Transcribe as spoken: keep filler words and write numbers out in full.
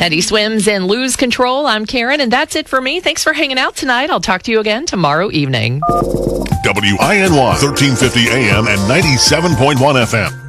Teddy swims in Lose Control. I'm Karen, and that's it for me. Thanks for hanging out tonight. I'll talk to you again tomorrow evening. W I N Y, thirteen fifty A M and ninety-seven point one F M.